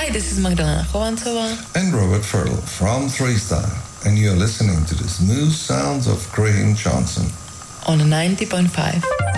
Hi, this is Magdalena Chovantova and Robert Fertile from Freestyle, and you're listening to the smooth sounds of Graham Johnson on 90.5.